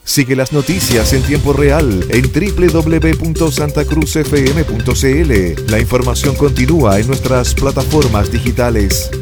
Sigue las noticias en tiempo real en www.santacruzfm.cl. La información continúa en nuestras plataformas digitales.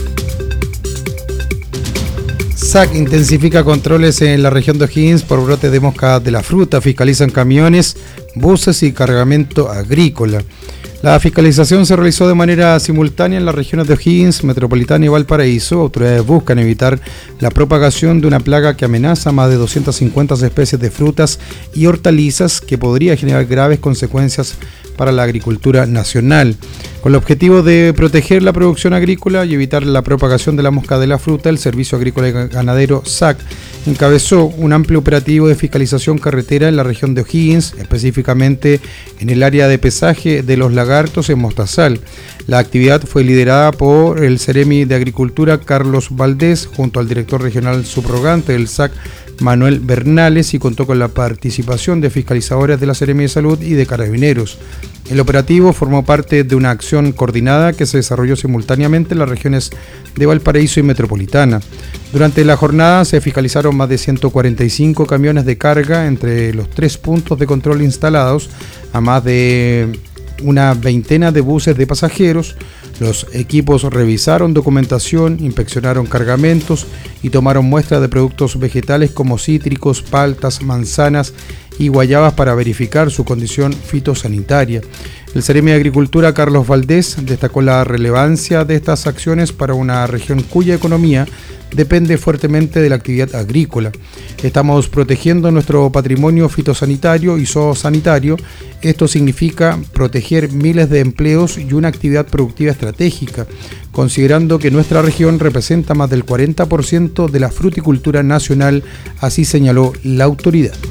SAC intensifica controles en la región de O'Higgins por brote de mosca de la fruta. Fiscalizan camiones, buses y cargamento agrícola. La fiscalización se realizó de manera simultánea en las regiones de O'Higgins, Metropolitana y Valparaíso. Autoridades buscan evitar la propagación de una plaga que amenaza a más de 250 especies de frutas y hortalizas que podría generar graves consecuencias para la agricultura nacional. Con el objetivo de proteger la producción agrícola y evitar la propagación de la mosca de la fruta, el Servicio Agrícola y Ganadero SAC encabezó un amplio operativo de fiscalización carretera en la región de O'Higgins, específicamente en el área de pesaje de los lagartos en Mostazal. La actividad fue liderada por el Seremi de Agricultura Carlos Valdés junto al director regional subrogante del SAC Manuel Bernales y contó con la participación de fiscalizadores de la Seremi de Salud y de Carabineros. El operativo formó parte de una acción coordinada que se desarrolló simultáneamente en las regiones de Valparaíso y Metropolitana. Durante la jornada se fiscalizaron más de 145 camiones de carga entre los 3 puntos de control instalados, a más de una veintena de buses de pasajeros. Los equipos revisaron documentación, inspeccionaron cargamentos y tomaron muestras de productos vegetales como cítricos, paltas, manzanas y guayabas para verificar su condición fitosanitaria. El Seremi de Agricultura Carlos Valdés destacó la relevancia de estas acciones para una región cuya economía depende fuertemente de la actividad agrícola. Estamos protegiendo nuestro patrimonio fitosanitario y zoosanitario. Esto significa proteger miles de empleos y una actividad productiva estratégica, considerando que nuestra región representa más del 40% de la fruticultura nacional, así señaló la autoridad.